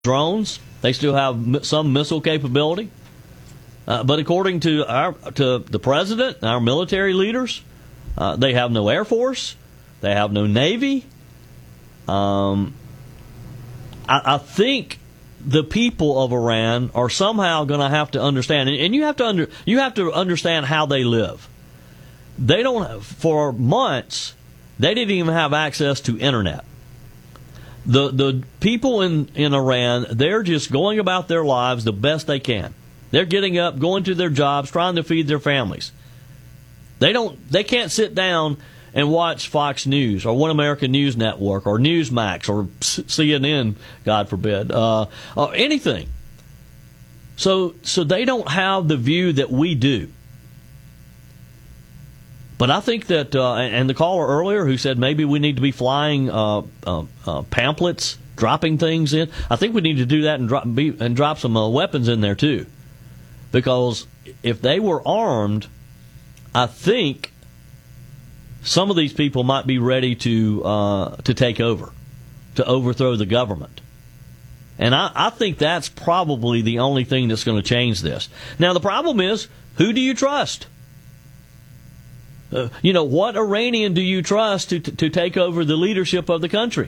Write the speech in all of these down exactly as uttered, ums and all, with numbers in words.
drones. They still have some missile capability. Uh, but according to our to the president and our military leaders, uh, they have no Air Force. They have no Navy. Um, I, I think the people of Iran are somehow going to have to understand, and, and you have to under you have to understand how they live. They don't for months. They didn't even have access to internet. The the people in, in Iran, they're just going about their lives the best they can. They're getting up, going to their jobs, trying to feed their families. They don't. They can't sit down and watch Fox News or One American News Network or Newsmax or C N N, God forbid, uh, or anything. So so they don't have the view that we do. But I think that, uh, and the caller earlier who said maybe we need to be flying uh, uh, uh, pamphlets, dropping things in, I think we need to do that and drop, be, and drop some uh, weapons in there too. Because if they were armed, I think some of these people might be ready to uh, to take over, to overthrow the government. And I, I think that's probably the only thing that's going to change this. Now, the problem is, who do you trust? Uh, you know, what Iranian do you trust to, to to take over the leadership of the country?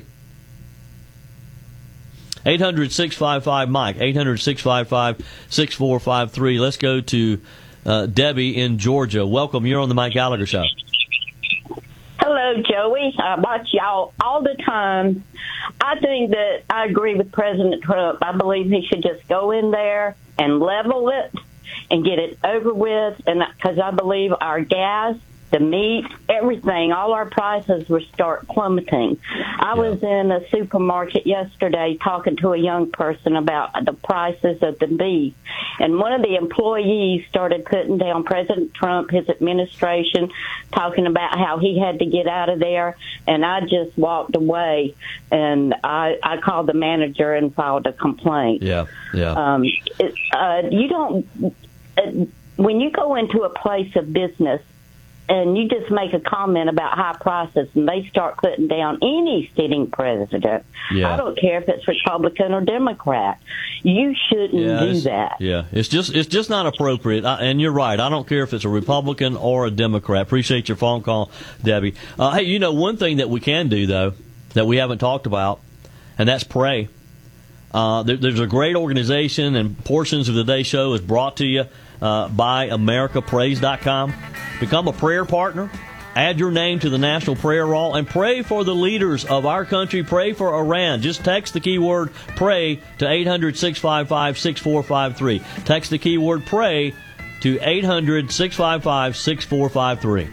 eight hundred, six five five, Mike, eight hundred, six five five, six four five three. Let's go to uh, Debbie in Georgia. Welcome. You're on the Mike Gallagher Show. Hello, Joey. I watch y'all all the time. I think that I agree with President Trump. I believe he should just go in there and level it and get it over with. And because I believe our gas, the meat, everything, all our prices will start plummeting. I was in a supermarket yesterday talking to a young person about the prices of the beef. And one of the employees started putting down President Trump, his administration, talking about how he had to get out of there. And I just walked away, and I, I called the manager and filed a complaint. Yeah, yeah. Um, it, uh, you don't, uh, when you go into a place of business, and you just make a comment about high prices, and they start putting down any sitting president. Yeah. I don't care if it's Republican or Democrat. You shouldn't yeah, do that. Yeah, it's just it's just not appropriate. I, and you're right. I don't care if it's a Republican or a Democrat. Appreciate your phone call, Debbie. Uh, hey, you know, one thing that we can do, though, that we haven't talked about, and that's pray. Uh, there, there's a great organization, and portions of the Day Show is brought to you uh, by America Prays dot com. Become a prayer partner. Add your name to the National Prayer Roll and pray for the leaders of our country. Pray for Iran. Just text the keyword PRAY to eight hundred, six five five, six four five three. Text the keyword PRAY to eight hundred, six five five, six four five three.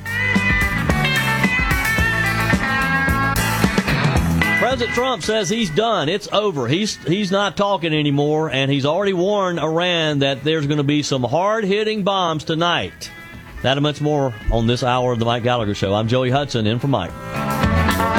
President Trump says he's done. It's over. He's he's not talking anymore, and he's already warned Iran that there's going to be some hard-hitting bombs tonight. That and much more on this hour of the Mike Gallagher Show. I'm Joey Hudson, in for Mike.